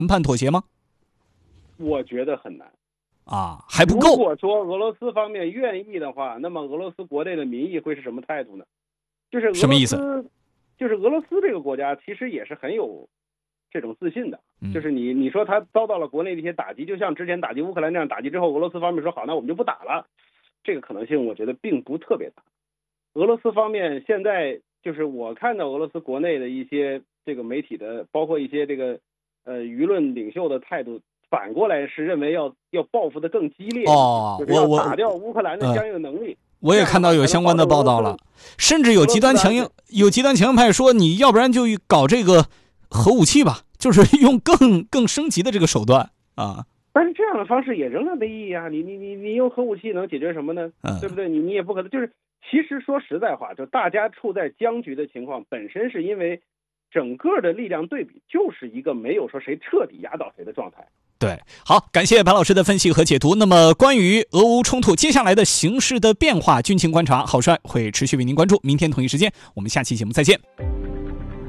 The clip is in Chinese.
谈判妥协吗？ 我觉得很难啊，还不够。 如果说俄罗斯方面愿意的话，那么俄罗斯国内的民意会是什么态度呢？就是俄罗斯什么意思？ 就是俄罗斯这个国家其实也是很有这种自信的，就是你说他遭到了国内的一些打击，就像之前打击乌克兰这样打击之后，俄罗斯方面说好，那我们就不打了，这个可能性我觉得并不特别大。俄罗斯方面现在就是我看到俄罗斯国内的一些这个媒体的，包括一些这个舆论领袖的态度，反过来是认为要报复的更激烈，就是要打掉乌克兰的相应能力。 我也看到有相关的报道了，甚至有极端强硬派说，你要不然就搞这个核武器吧，就是用更升级的这个手段啊。 但是这样的方式也仍然没意义啊！你用核武器能解决什么呢？对不对？你也不可能。就是其实说实在话，就大家处在僵局的情况，本身是因为整个的力量对比就是一个没有说谁彻底压倒谁的状态。 对，好，感谢白老师的分析和解读。那么关于俄乌冲突接下来的形势的变化，军情观察郝帅会持续为您关注。明天同一时间，我们下期节目再见。